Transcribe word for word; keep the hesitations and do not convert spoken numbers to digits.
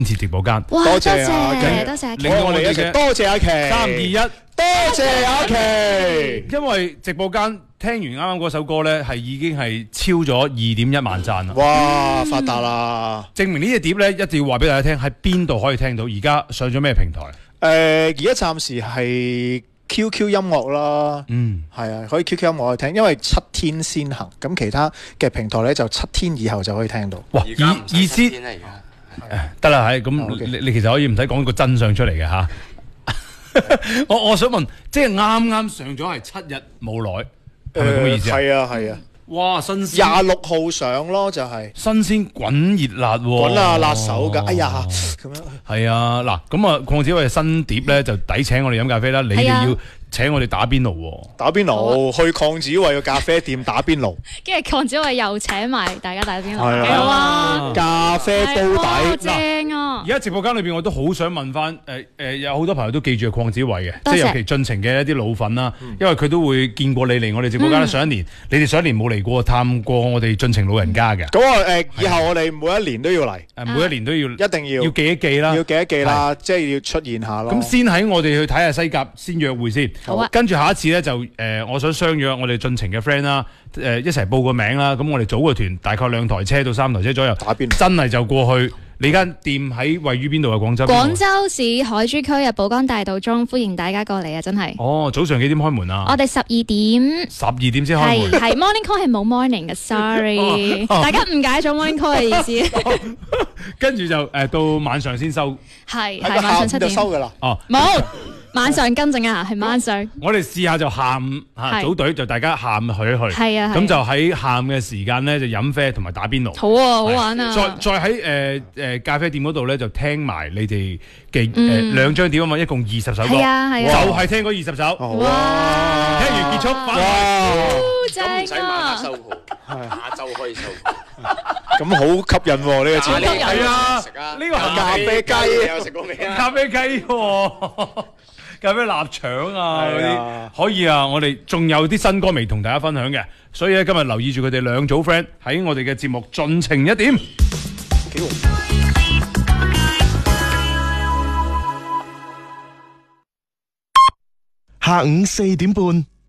次直播間。 哇， 多多謝謝啊多謝阿另外 K， 我哋我哋一齊多謝阿琪， 三二一， 多謝阿琪。 因為直播間聽完啱啱嗰首歌咧，係已經係超咗二點一萬讚啦。 哇，發達啦！ 證明呢隻碟咧，一定要話俾大家聽，喺邊度可以聽到？而家上咗咩平台？ 誒，而家暫時係 Q Q 音樂啦， 嗯， 係啊，可以 Q Q 音樂去聽，因為七天先行，咁其他嘅平台咧就七天以後就可以聽到。 哇， 而家唔使意意思七天啦，而家得啦，係咁， OK 你你其實可以唔使講個真相出嚟嘅吓。我我想問，即係啱啱上咗係七日冇耐，係咪咁嘅意思啊？ 係啊係啊， 哇，新鮮廿六號上咯，就係新鮮滾熱辣喎， 滾啊辣手㗎。哎呀，咁樣係啊，嗱，咁啊，鄺子偉嘅新碟咧就抵請我哋飲咖啡啦，你哋係啊要請我哋打邊爐喎。 打邊爐，去鄺子偉嘅咖啡店打邊爐， 跟住鄺子偉又請埋大家打邊爐， 係啊幾好啊！ 咖啡煲係哇底。 正啊而！家直播間裏邊，我都好想問翻誒誒，有好多朋友都記住鄺子偉嘅， 多謝即係尤其進程嘅一啲老粉啦，因為佢都會見過你嚟我哋直播間。上一年你哋上一年冇嚟過探過我哋進程老人家嘅， 咁啊誒，以後我哋每一年都要嚟， 誒每一年都要一定要要記一記啦要。記一記啦，即係要出現下咯。 咁先喺我哋去睇下西甲先約會先， 好啊跟住下一次咧就誒、呃，我想相約我哋進程嘅 friend 啦，誒一齊報個名啦。咁我哋組個團，大概兩台車到三台車左右， 打邊爐真係就過去。你間店喺位於邊度啊？廣州邊度啊？ 廣州市海珠區嘅寶崗大道中，歡迎大家過嚟啊！真係， 哦，早上幾點開門啊？ 我哋十二點。 十二點先開係門。 係 morning call 係冇 morning 嘅，sorry，大家誤解咗 morning call 嘅意思， 跟住就誒、呃、到晚上先收。 係係喺個晚上七點下午就收，㗎啦。 哦， 冇晚上更正一下，係晚上， 我哋試下就下午嚇係組隊，就大家下午去一去。 係啊係啊咁就喺下午嘅時間咧，就飲啡同埋打邊爐。 好啊好玩啊！ 再再喺誒誒咖啡店嗰度咧，就聽埋你哋嘅誒嗯兩張碟啊嘛，一共二十首歌， 係啊係就啊， 係聽嗰二十首。 好哇啊， 聽完結束翻嚟。 哇， 好咁唔使正啊！ 晚黑收號，下晝可以收。 咁好吸引喎呢個節目。 係啊食啊！ 呢個係咖啡雞你有食過未啊？ 咖啡雞喎，咖啡臘腸啊嗰係啊啲可以啊！我哋仲有啲新歌未同大家分享嘅，所以咧今日留意住佢哋兩組 friend 喺我哋嘅節目盡情一點。 幾好下午四點半，